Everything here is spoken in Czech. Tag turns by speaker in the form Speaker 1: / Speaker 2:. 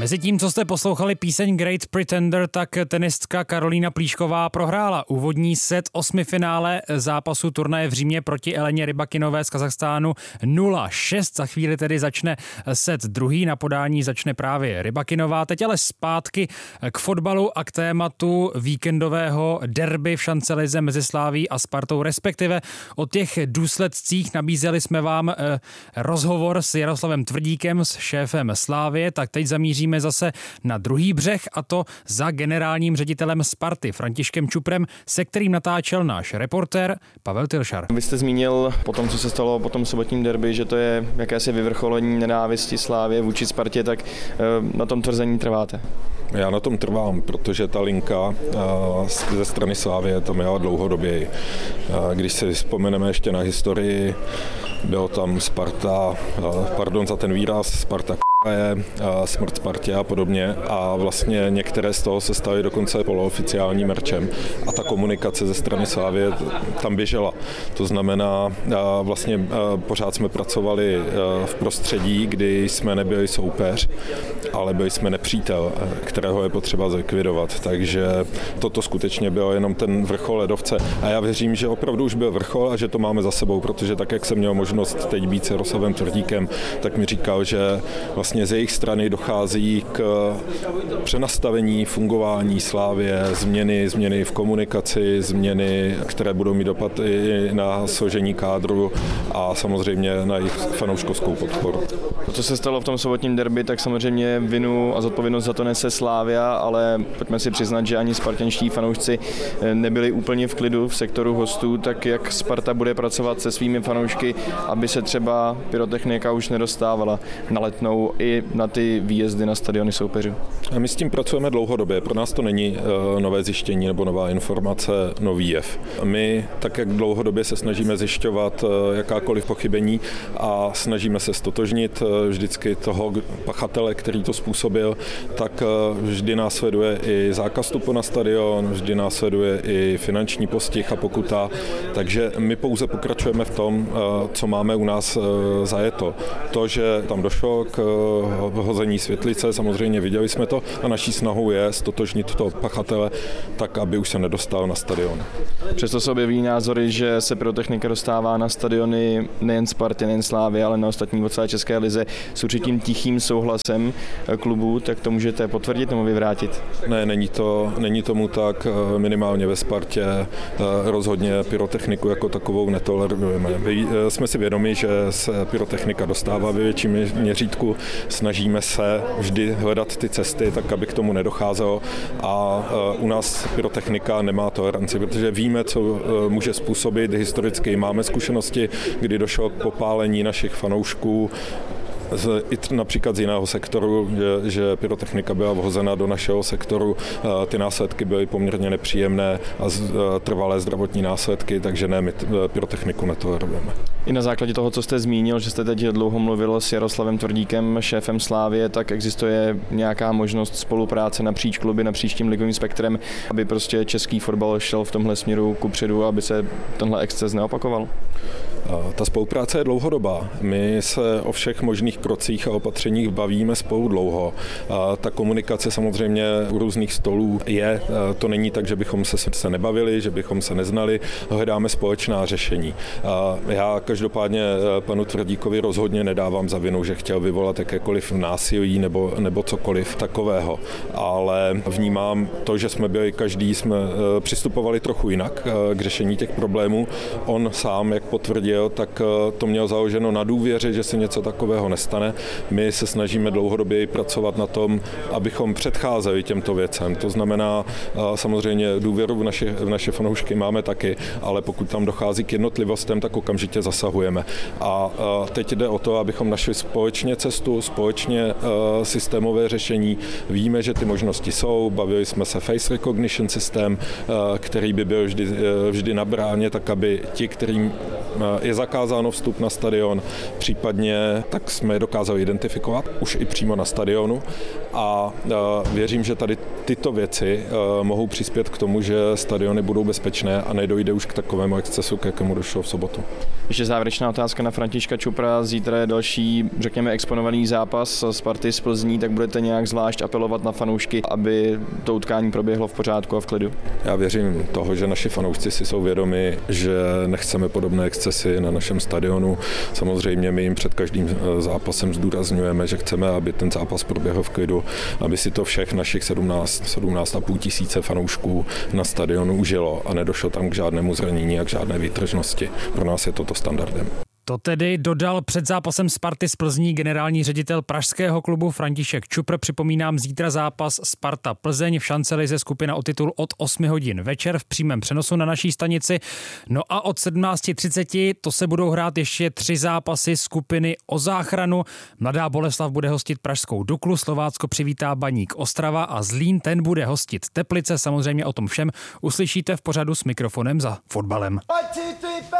Speaker 1: Mezitím, co jste poslouchali píseň Great Pretender, tak tenistka Karolína Plíšková prohrála úvodní set osmifinále zápasu turnaje v Římě proti Eleně Rybakinové z Kazachstánu 0-6. Za chvíli tedy začne set druhý, na podání začne právě Rybakinová. Teď ale zpátky k fotbalu a k tématu víkendového derby v šancelize mezi Sláví a Spartou, respektive o těch důsledcích. Nabízeli jsme vám rozhovor s Jaroslavem Tvrdíkem, s šéfem Slávie, tak teď zamíříme zase na druhý břeh, a to za generálním ředitelem Sparty Františkem Čuprem, se kterým natáčel náš reportér Pavel Tilšar.
Speaker 2: Vy jste zmínil po tom, co se stalo po tom sobotním derby, že to je jakési vyvrcholení nenávisti Slávie vůči Spartě, tak na tom tvrzení trváte?
Speaker 3: Já na tom trvám, protože ta linka ze strany Slávie tam jela dlouhodobě. Když si vzpomeneme ještě na historii, bylo tam Sparta, pardon za ten výraz, Sparta je, smrt Spartě a podobně, a vlastně některé z toho se staly dokonce polooficiálním merčem a ta komunikace ze strany Slávie tam běžela. To znamená, vlastně pořád jsme pracovali v prostředí, kdy jsme nebyli soupeř, ale byli jsme nepřítel, kterého je potřeba zlikvidovat. Takže toto skutečně bylo jenom ten vrchol ledovce. A já věřím, že opravdu už byl vrchol a že to máme za sebou, protože tak, jak jsem měl možnost teď být s Jaroslavem Tvrdíkem, tak mi říkal, že vlastně z jejich strany dochází k přenastavení fungování Slávie, změny v komunikaci, změny, které budou mít dopad i na složení kádru a samozřejmě na jejich fanouškovskou podporu.
Speaker 2: To, co se stalo v tom sobotním derby, tak samozřejmě vinu a zodpovědnost za to nese Slavia, ale pojďme si přiznat, že ani spartanští fanoušci nebyli úplně v klidu v sektoru hostů, tak jak Sparta bude pracovat se svými fanoušky, aby se třeba pyrotechnika už nedostávala na Letnou i na ty výjezdy na stadiony soupeřů.
Speaker 3: A my s tím pracujeme dlouhodobě. Pro nás to není nové zjištění nebo nová informace, nový jev. My tak, jak dlouhodobě se snažíme zjišťovat jakákoliv pochybení a snažíme se stotožnit vždycky toho pachatele, který to způsobil, tak vždy následuje i zákaz vstupu na stadion, vždy následuje i finanční postih a pokuta. Takže my pouze pokračujeme v tom, co máme u nás zajeto. To, že tam došlo k hození světlice, samozřejmě viděli jsme to a naší snahou je stotožnit toho pachatele tak, aby už se nedostal na stadion.
Speaker 2: Přesto se objeví názory, že se pyrotechnika dostává na stadiony nejen Sparty, nejen Slávy, ale na ostatní od celé České lize s určitým tichým souhlasem klubů, tak to můžete potvrdit nebo vyvrátit?
Speaker 3: Ne, není tomu tak, minimálně ve Spartě rozhodně pyrotechniku jako takovou netolerujeme. Jsme si vědomi, že se pyrotechnika dostává ve větším měřítku, snažíme se vždy hledat ty cesty, tak aby k tomu nedocházelo, a u nás pyrotechnika nemá toleranci, protože víme, co může způsobit. Historicky máme zkušenosti, kdy došlo k popálení našich fanoušků, například z jiného sektoru, že pyrotechnika byla vhozena do našeho sektoru. Ty následky byly poměrně nepříjemné a trvalé zdravotní následky, takže ne, my pyrotechniku netolerujeme.
Speaker 2: I na základě toho, co jste zmínil, že jste teď dlouho mluvil s Jaroslavem Tvrdíkem, šéfem Slávie, tak existuje nějaká možnost spolupráce napříč kluby, napříč tím ligovým spektrem, aby prostě český fotbal šel v tomhle směru kupředu, aby se tenhle exces neopakoval?
Speaker 3: Ta spolupráce je dlouhodobá. My se o všech možných krocích a opatřeních bavíme spolu dlouho. Ta komunikace samozřejmě u různých stolů je. To není tak, že bychom se nebavili, že bychom se neznali. Hledáme společná řešení. Já každopádně panu Tvrdíkovi rozhodně nedávám za vinu, že chtěl vyvolat jakékoliv násilí nebo cokoliv takového. Ale vnímám to, že každý jsme přistupovali trochu jinak k řešení těch problémů. On sám, jak potvrdil, tak to měl založeno na důvěře, že se něco takového nestane. My se snažíme dlouhodobě pracovat na tom, abychom předcházeli těmto věcem. To znamená, samozřejmě důvěru v naše fanoušky máme taky, ale pokud tam dochází k jednotlivostem, tak okamžitě zasahujeme. A teď jde o to, abychom našli společně cestu, společně systémové řešení. Víme, že ty možnosti jsou, bavili jsme se face recognition systém, který by byl vždy na bráně, tak aby ti, kterým je zakázáno vstup na stadion, případně tak jsme nedokázal identifikovat, už i přímo na stadionu a věřím, že tady tyto věci mohou přispět k tomu, že stadiony budou bezpečné a nedojde už k takovému excesu, k jakému došlo v sobotu.
Speaker 2: Ještě závěrečná otázka na Františka Čupra. Zítra je další, řekněme, exponovaný zápas Sparty z Plzní, tak budete nějak zvlášť apelovat na fanoušky, aby to utkání proběhlo v pořádku a v klidu?
Speaker 3: Já věřím toho, že naši fanoušci si jsou vědomi, že nechceme podobné excesy na našem stadionu. Samozřejmě my jim před každým zápasem zdůrazňujeme, že chceme, aby ten zápas proběhl v klidu, aby si to všech našich 17,5 tisíce fanoušků na stadionu užilo a nedošlo tam k žádnému zranění a k žádné výtržnosti. Pro nás je toto standardem.
Speaker 1: To tedy dodal před zápasem Sparty z Plzní generální ředitel pražského klubu František Čupr. Připomínám, zítra zápas Sparta Plzeň v šancelize, skupina o titul od 8 hodin večer v přímém přenosu na naší stanici. No a od 17:30 to se budou hrát ještě 3 zápasy skupiny o záchranu. Mladá Boleslav bude hostit pražskou Duklu, Slovácko přivítá Baník Ostrava a Zlín ten bude hostit Teplice. Samozřejmě o tom všem uslyšíte v pořadu S mikrofonem za fotbalem.